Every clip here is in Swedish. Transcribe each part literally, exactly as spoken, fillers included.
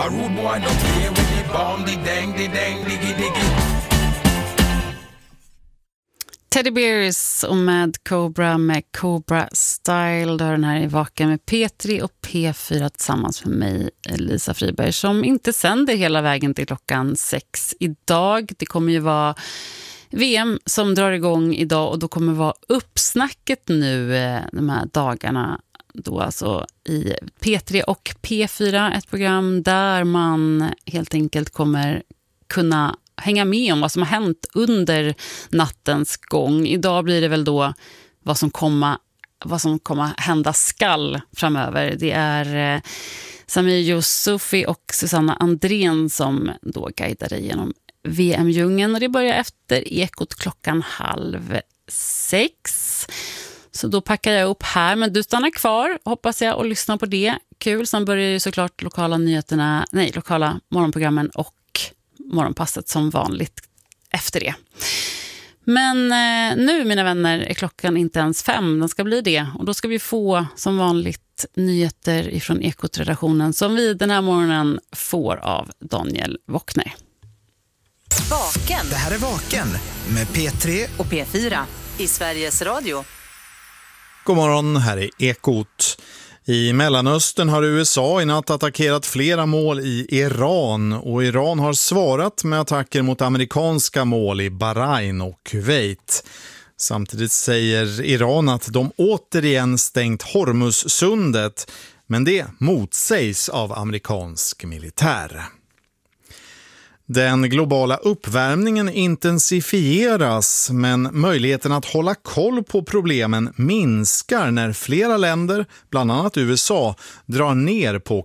A rude boy don't play with the bomb, the dang, the dang, diggy, diggy. Teddy Bears och Mad Cobra med Cobra Style. Då har den här i Vaken med P tre och P fyra tillsammans med mig, Lisa Friberg, som inte sänder hela vägen till klockan sex idag. Det kommer ju vara V M som drar igång idag och då kommer det vara uppsnacket nu de här dagarna. Då alltså i P tre och P fyra, ett program där man helt enkelt kommer kunna hänga med om vad som har hänt under nattens gång. Idag blir det väl då vad som kommer vad som kommer hända skall framöver. Det är eh, Samir Yusufi och Susanna Andrén som då guidar dig genom V M-djungeln, och det börjar efter Ekot klockan halv sex. Så då packar jag upp här, men du stannar kvar, hoppas jag, och lyssnar på det. Kul, sen börjar ju såklart lokala nyheterna, nej, lokala morgonprogrammen och morgonpasset som vanligt efter det. Men eh, nu, mina vänner, är klockan inte ens fem, den ska bli det. Och då ska vi få som vanligt nyheter ifrån Ekot-redaktionen som vi den här morgonen får av Daniel Wockner. Vaken. Det här är Vaken med P tre och P fyra i Sveriges Radio. God morgon, här är Ekot. I Mellanöstern har U S A i natt attackerat flera mål i Iran, och Iran har svarat med attacker mot amerikanska mål i Bahrain och Kuwait. Samtidigt säger Iran att de återigen stängt Hormuzsundet, men det motsägs av amerikansk militär. Den globala uppvärmningen intensifieras, men möjligheten att hålla koll på problemen minskar när flera länder, bland annat U S A, drar ner på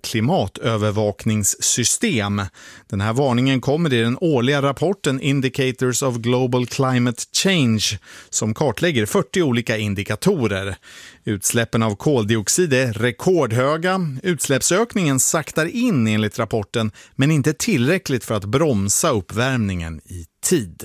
klimatövervakningssystem. Den här varningen kommer i den årliga rapporten Indicators of Global Climate Change, som kartlägger fyrtio olika indikatorer. Utsläppen av koldioxid är rekordhöga. Utsläppsökningen saktar in enligt rapporten, men inte tillräckligt för att bromsa uppvärmningen i tid.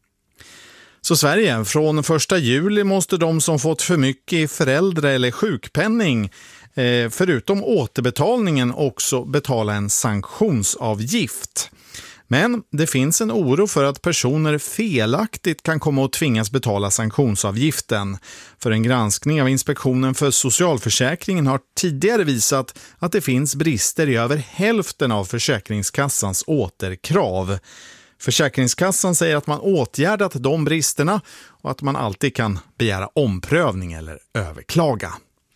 Så Sverige, från första juli måste de som fått för mycket i föräldra- eller sjukpenning, förutom återbetalningen, också betala en sanktionsavgift. Men det finns en oro för att personer felaktigt kan komma att tvingas betala sanktionsavgiften. För en granskning av Inspektionen för socialförsäkringen har tidigare visat att det finns brister i över hälften av Försäkringskassans återkrav. Försäkringskassan säger att man åtgärdat de bristerna och att man alltid kan begära omprövning eller överklaga.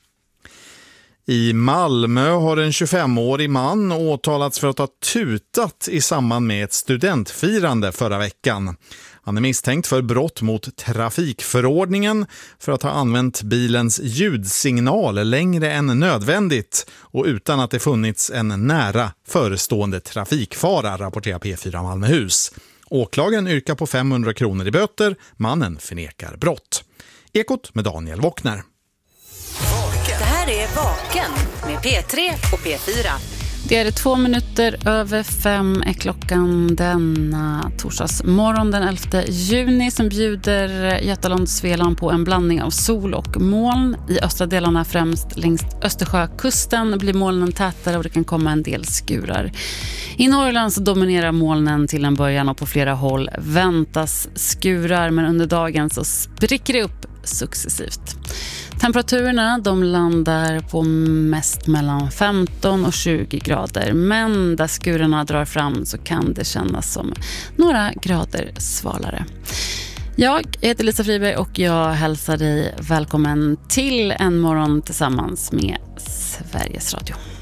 I Malmö har en tjugofemårig man åtalats för att ha tutat i samband med ett studentfirande förra veckan. Han är misstänkt för brott mot trafikförordningen för att ha använt bilens ljudsignal längre än nödvändigt och utan att det funnits en nära förestående trafikfara, rapporterar P fyra Malmöhus. Åklagaren yrkar på femhundra kronor i böter. Mannen förnekar brott. Ekot med Daniel Wockner. Det här är Vaken med P tre och P fyra. Det är det två minuter över fem är klockan denna torsdagsmorgon den elfte juni, som bjuder Götaland och Svealand på en blandning av sol och moln. I östra delarna, främst längs Östersjökusten, blir molnen tätare och det kan komma en del skurar. I Norrland så dominerar molnen till en början och på flera håll väntas skurar, men under dagen så spricker det upp successivt. Temperaturerna de landar på mest mellan femton och tjugo grader, men där skurarna drar fram så kan det kännas som några grader svalare. Jag heter Lisa Friberg och jag hälsar dig välkommen till en morgon tillsammans med Sveriges Radio.